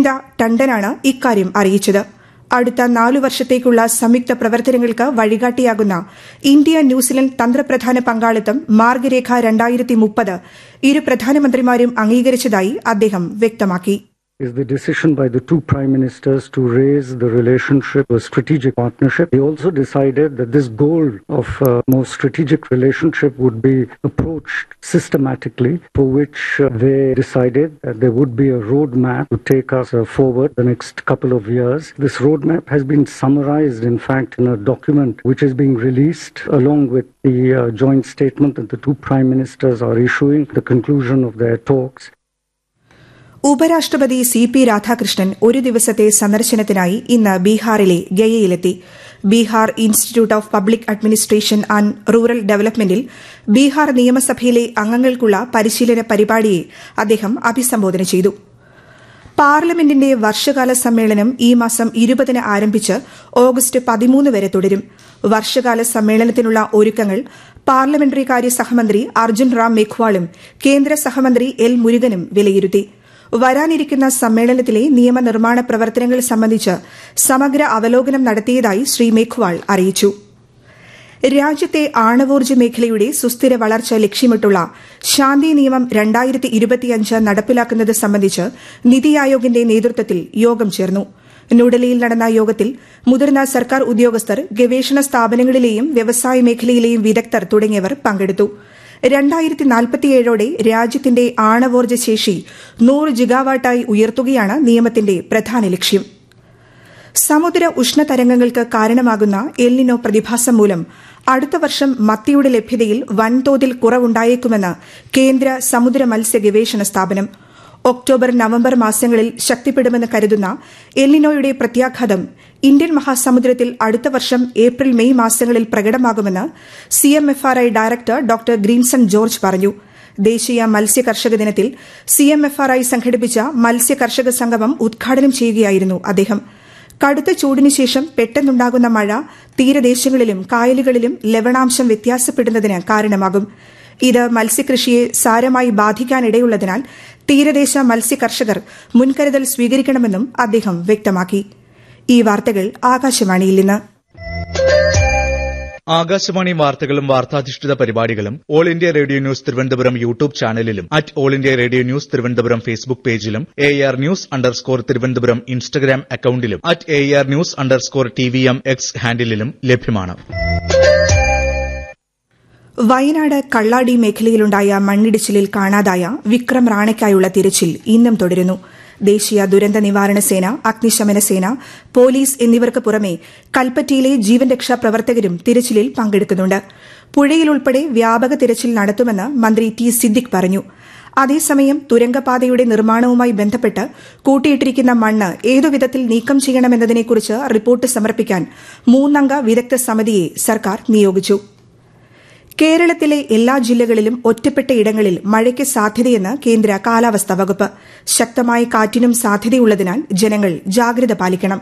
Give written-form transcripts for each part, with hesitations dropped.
സുചിന്ത ടണ്ടനാണ് ഇക്കാര്യം അറിയിച്ചത്. അടുത്ത 4 വർഷത്തേക്കുള്ള സംയുക്ത പ്രവർത്തനങ്ങൾക്ക് വഴികാട്ടിയാകുന്ന ഇന്ത്യ ന്യൂസിലൻഡ് തന്ത്രപ്രധാന പങ്കാളിത്തം മാർഗരേഖ 2030 ഇരു പ്രധാനമന്ത്രിമാരും അംഗീകരിച്ചതായി അദ്ദേഹം വ്യക്തമാക്കി. Is the decision by the two prime ministers to raise the relationship a strategic partnership. They also decided that this goal of more strategic relationship would be approached systematically, for which they decided that there would be a roadmap to take us forward the next couple of years. This roadmap has been summarized, in fact, in a document which is being released along with the joint statement that the two prime ministers are issuing at the conclusion of their talks. ഉപരാഷ്ട്രപതി CP Radhakrishnan ഒരു ദിവസത്തെ സന്ദർശനത്തിനായി ഇന്ന് ബീഹാറിലെ ഗയയിലെത്തി. Bihar institute of public administration and rural ഡെവലപ്മെന്റിൽ Bihar നിയമസഭയിലെ അംഗങ്ങൾക്കുള്ള പരിശീലന പരിപാടിയെ അദ്ദേഹം അഭിസംബോധന ചെയ്തു. പാർലമെന്റിന്റെ വർഷകാല സമ്മേളനം ഈ മാസം 20 ആരംഭിച്ച് ഓഗസ്റ്റ് 13 വരെ തുടരും. വർഷകാല സമ്മേളനത്തിനുള്ള ഒരുക്കങ്ങൾ പാർലമെന്ററി കാര്യ സഹമന്ത്രി അർജുൻ റാം മേഘ്വാളും കേന്ദ്ര സഹമന്ത്രി എൽ മുരുകനും വിലയിരുത്തി. വരാനിരിക്കുന്ന സമ്മേളനത്തിലെ നിയമനിർമ്മാണ പ്രവർത്തനങ്ങൾ സംബന്ധിച്ച് സമഗ്ര അവലോകനം നടത്തിയതായി ശ്രീ മേഘ്വാൾ അറിയിച്ചു. രാജ്യത്തെ ആണവോർജ്ജ മേഖലയുടെ സുസ്ഥിര വളർച്ച ലക്ഷ്യമിട്ടുള്ള ശാന്തി നിയമം 2025 നടപ്പിലാക്കുന്നത് സംബന്ധിച്ച് നിതി ആയോഗിന്റെ നേതൃത്വത്തിൽ യോഗം ചേർന്നു. ന്യൂഡൽഹിയിൽ നടന്ന യോഗത്തിൽ മുതിർന്ന സർക്കാർ ഉദ്യോഗസ്ഥർ, ഗവേഷണ സ്ഥാപനങ്ങളിലെയും വ്യവസായ മേഖലയിലെയും വിദഗ്ധർ തുടങ്ങിയവർ പങ്കെടുത്തു. 2047ഓടെ രാജ്യത്തിന്റെ ആണവോർജ്ജ ശേഷി 100 ജിഗാവാട്ടായി ഉയർത്തുകയാണ് നിയമത്തിന്റെ പ്രധാന ലക്ഷ്യം. സമുദ്ര ഉഷ്ണതരംഗങ്ങൾക്ക് കാരണമാകുന്ന എൽ നിനോ പ്രതിഭാസം മൂലം അടുത്ത വർഷം മത്തിയുടെ ലഭ്യതയിൽ വൻതോതിൽ കുറവുണ്ടായേക്കുമെന്ന് കേന്ദ്ര സമുദ്ര മത്സ്യ ഗവേഷണ സ്ഥാപനം. ഒക്ടോബർ നവംബർ മാസങ്ങളിൽ ശക്തിപ്പെടുമെന്ന് കരുതുന്ന എൽ നിനോയുടെ പ്രത്യാഘാതം ഇന്ത്യൻ മഹാസമുദ്രത്തിൽ അടുത്ത വർഷം ഏപ്രിൽ മെയ് മാസങ്ങളിൽ പ്രകടമാകുമെന്ന് CMFRI director doctor Grinson George പറഞ്ഞു. ദേശീയ മത്സ്യ കർഷക ദിനത്തിൽ CMFRI സംഘടിപ്പിച്ച മത്സ്യ കർഷക സംഗമം ഉദ്ഘാടനം ചെയ്യുകയായിരുന്നു അദ്ദേഹം. കടുത്ത ചൂടിനു ശേഷം പെട്ടെന്നുണ്ടാകുന്ന മഴ തീരദേശങ്ങളിലും കായലുകളിലും ലവണാംശം വ്യത്യാസപ്പെടുന്നതിന് കാരണമാകും. ഇത് മത്സ്യകൃഷിയെ സാരമായി ബാധിക്കാനിടയുള്ളതിനാൽ തീരദേശ മത്സ്യ കർഷകർ മുൻകരുതൽ സ്വീകരിക്കണമെന്നും അദ്ദേഹം വ്യക്തമാക്കി. ഈ വാർത്തകൾ ആകാശവാണിയിൽ നിന്ന്. ആകാശവാണി വാർത്തകളും വാർത്താധിഷ്ഠിത പരിപാടികളും all India radio news Thiruvananthapuram YouTube ചാനലിലും all India radio news Thiruvananthapuram Facebook പേജിലും AR News_ തിരുവനന്തപുരം ഇൻസ്റ്റഗ്രാം അക്കൌണ്ടിലും AR News_TVM X ഹാൻഡിലും ലഭ്യമാണ്. വയനാട് കള്ളാടി മേഖലയിലുണ്ടായ മണ്ണിടിച്ചിലിൽ കാണാതായ വിക്രം റാണയ്ക്കായുള്ള തിരച്ചിൽ ഇന്നും തുടരുന്നു. ദേശീയ ദുരന്ത നിവാരണ സേന, അഗ്നിശമന സേന, പോലീസ് എന്നിവർക്ക് പുറമെ കൽപ്പറ്റയിലെ ജീവൻ രക്ഷാ പ്രവർത്തകരും തിരച്ചിലിൽ പങ്കെടുക്കുന്നുണ്ട്. പുഴയിലുൾപ്പെടെ വ്യാപക തിരച്ചിൽ നടത്തുമെന്ന് മന്ത്രി T. സിദ്ദിഖ് പറഞ്ഞു. അതേസമയം തുരങ്കപാതയുടെ നിർമ്മാണവുമായി ബന്ധപ്പെട്ട് കൂട്ടിയിട്ടിരിക്കുന്ന മണ്ണ് ഏതുവിധത്തിൽ നീക്കം ചെയ്യണമെന്നതിനെക്കുറിച്ച് റിപ്പോർട്ട് സമർപ്പിക്കാൻ 3 അംഗ വിദഗ്ധ സമിതിയെ സർക്കാർ നിയോഗിച്ചു. കേരളത്തിലെ എല്ലാ ജില്ലകളിലും ഒറ്റപ്പെട്ട ഇടങ്ങളിൽ മഴയ്ക്ക് സാധ്യതയെന്ന് കേന്ദ്ര കാലാവസ്ഥാ വകുപ്പ്. ശക്തമായ കാറ്റിനും സാധ്യതയുള്ളതിനാൽ ജനങ്ങൾ ജാഗ്രത പാലിക്കണം.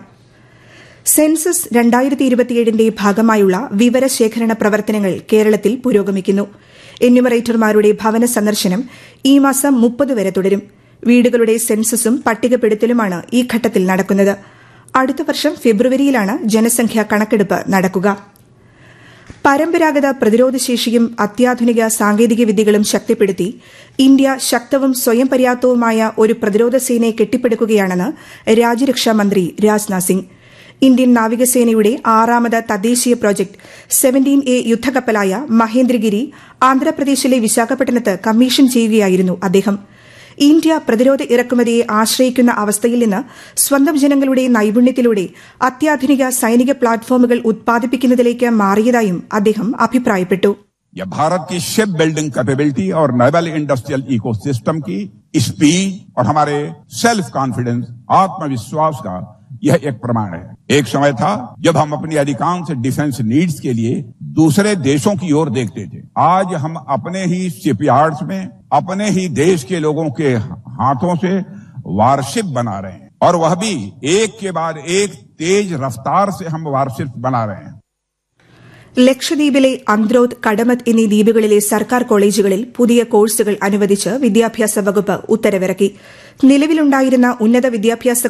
സെൻസസ് 2027ന്റെ ഭാഗമായുള്ള വിവരശേഖരണ പ്രവർത്തനങ്ങൾ കേരളത്തിൽ പുരോഗമിക്കുന്നു. എന്യൂമറേറ്റർമാരുടെ ഭവന സന്ദർശനം ഈ മാസം 30 വരെ തുടരും. വീടുകളുടെ സെൻസസും പട്ടികപ്പെടുത്തലുമാണ് ഈ ഘട്ടത്തിൽ നടക്കുന്നത്. അടുത്ത വർഷം ഫെബ്രുവരിയിലാണ് ജനസംഖ്യാ കണക്കെടുപ്പ് നടക്കുക. പരമ്പരാഗത പ്രതിരോധശേഷിയും അത്യാധുനിക സാങ്കേതിക വിദ്യകളും ശക്തിപ്പെടുത്തി ഇന്ത്യ ശക്തവും സ്വയം പര്യാപ്തവുമായ ഒരു പ്രതിരോധ സേനയെ കെട്ടിപ്പടുക്കുകയാണെന്ന് രാജ്യരക്ഷാ മന്ത്രി രാജ്നാഥ് സിംഗ്. ഇന്ത്യൻ നാവികസേനയുടെ 6ാമത് തദ്ദേശീയ പ്രോജക്ട് 17A യുദ്ധക്കപ്പലായ മഹേന്ദ്രഗിരി ആന്ധ്രാപ്രദേശിലെ വിശാഖപട്ടണത്ത് കമ്മീഷൻ ചെയ്യുകയായിരുന്നു അദ്ദേഹം. ഇന്ത്യ പ്രതിരോധ ഇറക്കുമതിയെ ആശ്രയിക്കുന്ന അവസ്ഥയിൽ നിന്ന് സ്വന്തം ജനങ്ങളുടെ നൈപുണ്യത്തിലൂടെ അത്യാധുനിക സൈനിക പ്ലാറ്റ്ഫോമുകൾ ഉത്പാദിപ്പിക്കുന്നതിലേക്ക് മാറിയതായും അദ്ദേഹം അഭിപ്രായപ്പെട്ടു. यह भारत की शिप बिल्डिंग कैपेबिलिटी और नेवल इंडस्ट्रियल इकोसिस्टम की स्पीड और हमारे सेल्फ कॉन्फिडेंस, आत्मविश्वास का यह एक प्रमाण है. एक समय था जब हम अपनी अधिकांश डिफेंस नीड्स के लिए दूसरे देशों की ओर देखते थे. आज हम अपने ही शिपयार्ड्स में अपने ही देश के लोगों के हाथों से वारशिप बना रहे हैं, और वह भी एक के बाद एक तेज रफ्तार से हम वारशिप बना रहे हैं. ലക്ഷദ്വീപിലെ അന്ത്രോത്ത്, കടമത്ത് എന്നീ ദ്വീപുകളിലെ സർക്കാർ കോളേജുകളിൽ പുതിയ കോഴ്സുകൾ അനുവദിച്ച് വിദ്യാഭ്യാസ വകുപ്പ് ഉത്തരവിറക്കി. നിലവിലുണ്ടായിരുന്ന ഉന്നത വിദ്യാഭ്യാസ